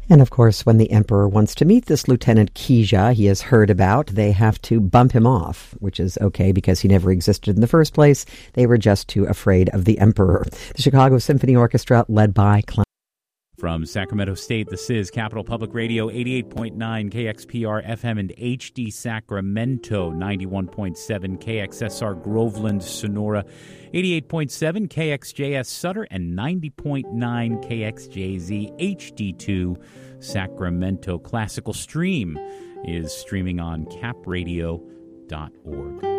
And of course, when the emperor wants to meet this Lieutenant Kija he has heard about, they have to bump him off, which is okay because he never existed in the first place. They were just too afraid of the emperor. The Chicago Symphony Orchestra, led by From Sacramento State, this is Capital Public Radio, 88.9 KXPR FM and HD Sacramento, 91.7 KXSR Groveland, Sonora, 88.7 KXJS Sutter, and 90.9 KXJZ HD2 Sacramento. Classical Stream is streaming on capradio.org.